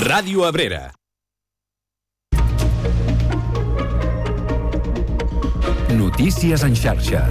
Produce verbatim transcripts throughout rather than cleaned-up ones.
Ràdio Abrera. Notícies en xarxa.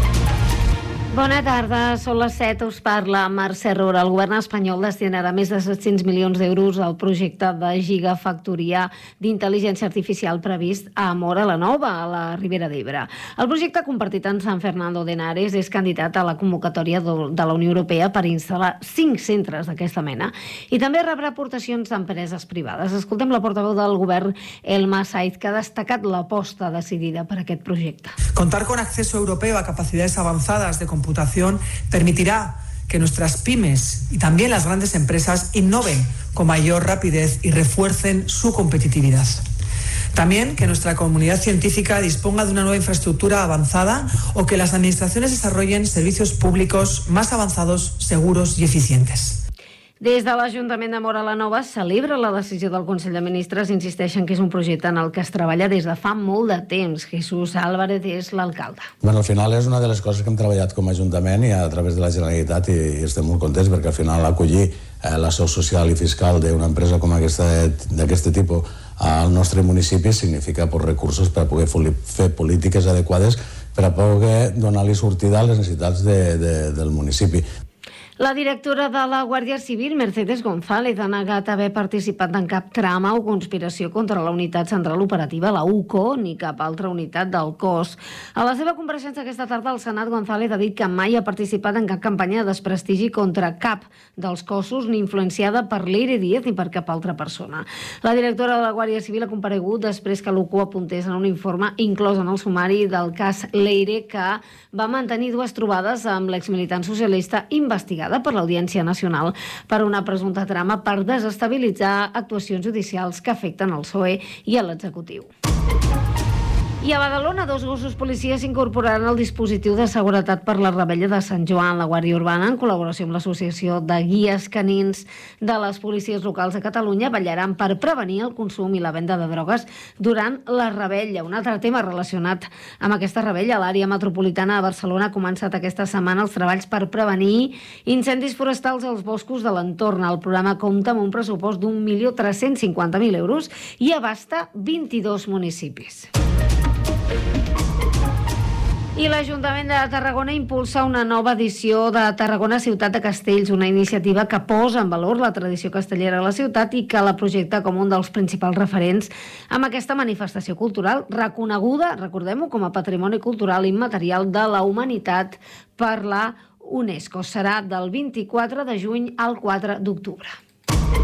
Bona tarda, són les set, us parla Mercè Roura. El govern espanyol destinarà més de set-cents milions d'euros al projecte de gigafactoria d'intel·ligència artificial previst a Móra la Nova, a la Ribera d'Ebre. El projecte, compartit en San Fernando de Henares, és candidat a la convocatòria de la Unió Europea per instal·lar cinc centres d'aquesta mena i també rebrà aportacions d'empreses privades. Escoltem la portaveu del govern, Elma Saiz, que ha destacat l'aposta decidida per aquest projecte. Contar con acceso europeo a capacidades avanzadas de computación permitirá que nuestras pymes y también las grandes empresas innoven con mayor rapidez y refuercen su competitividad. También que nuestra comunidad científica disponga de una nueva infraestructura avanzada o que las administraciones desarrollen servicios públicos más avanzados, seguros y eficientes. Des de l'Ajuntament de Móra la Nova celebra la decisió del Consell de Ministres i insisteixen que és un projecte en el que es treballa des de fa molt de temps. Jesús Álvarez és l'alcalde. Bueno, al final és una de les coses que hem treballat com a Ajuntament i a través de la Generalitat i, i estem molt contents perquè al final acollir eh, la seu social i fiscal d'una empresa com aquesta d'aquest tipus al nostre municipi significa pues, recursos per a poder fer polítiques adequades per a poder donar-li sortida a les necessitats de, de, del municipi. La directora de la Guàrdia Civil, Mercedes González, ha negat haver participat en cap trama o conspiració contra la unitat central operativa, la U C O, ni cap altra unitat del cos. A la seva compareixença aquesta tarda al Senat, González ha dit que mai ha participat en cap campanya de desprestigi contra cap dels cossos, ni influenciada per Leire Díez ni per cap altra persona. La directora de la Guàrdia Civil ha comparegut després que l'U C O apuntés en un informe inclòs en el sumari del cas Leire, que va mantenir dues trobades amb l'exmilitant socialista investigada per l'Audiència Nacional per una presumpta trama per desestabilitzar actuacions judicials que afecten el P S O E i a l'executiu. I a Badalona, dos gossos policies s'incorporaran al dispositiu de seguretat per la Revetlla de Sant Joan. La Guàrdia Urbana, en col·laboració amb l'Associació de Guies Canins de les Policies Locals de Catalunya, vetllaran per prevenir el consum i la venda de drogues durant la Revetlla. Un altre tema relacionat amb aquesta Revetlla, l'àrea metropolitana de Barcelona ha començat aquesta setmana els treballs per prevenir incendis forestals als boscos de l'entorn. El programa compta amb un pressupost d'un milió tres-cents cinquanta mil euros i abasta vint-i-dos municipis. I l'Ajuntament de Tarragona impulsa una nova edició de Tarragona Ciutat de Castells, una iniciativa que posa en valor la tradició castellera de la ciutat i que la projecta com un dels principals referents amb aquesta manifestació cultural reconeguda, recordem-ho, com a Patrimoni Cultural Immaterial de la Humanitat per la UNESCO. Serà del vint-i-quatre de juny al quatre d'octubre.